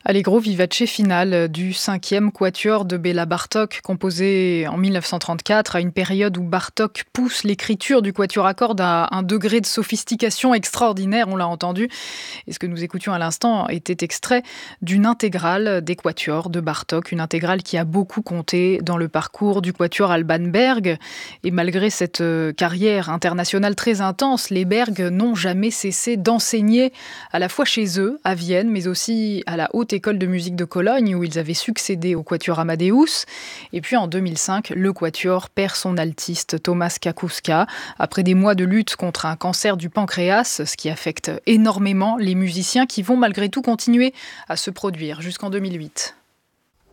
Allegro vivace finale du 5e quatuor de Béla Bartók, composé en 1934, à une période où Bartók pousse l'écriture du quatuor à cordes à un degré de sophistication extraordinaire, on l'a entendu. Et ce que nous écoutions à l'instant était extrait d'une intégrale des quatuors de Bartók, une intégrale qui a beaucoup compté dans le parcours du quatuor Alban Berg. Et malgré cette carrière internationale très intense, les Berg n'ont jamais cessé d'enseigner à la fois chez eux, à Vienne, mais aussi à la Haute École de musique de Cologne, où ils avaient succédé au quatuor Amadeus. Et puis en 2005, le quatuor perd son altiste Thomas Kakuska, après des mois de lutte contre un cancer du pancréas, ce qui affecte énormément les musiciens qui vont malgré tout continuer à se produire jusqu'en 2008.